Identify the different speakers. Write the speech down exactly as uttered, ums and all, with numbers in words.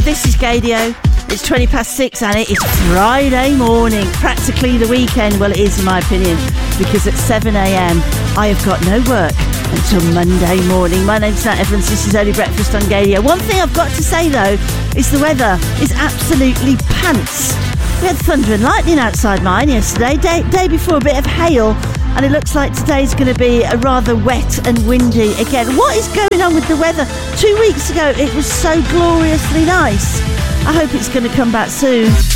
Speaker 1: This is Gadio. It's twenty past six and it is Friday morning. Practically the weekend. Well, it is in my opinion, because at seven a.m. I have got no work until Monday morning. My name's Nat Evans. This is Early Breakfast on Gadio. One thing I've got to say though is the weather is absolutely pants. We had thunder and lightning outside mine yesterday, day, day before a bit of hail, and it looks like today's going to be a rather wet and windy again. What is going on with the weather? Two weeks ago it was so gloriously nice. I hope it's going to come back soon.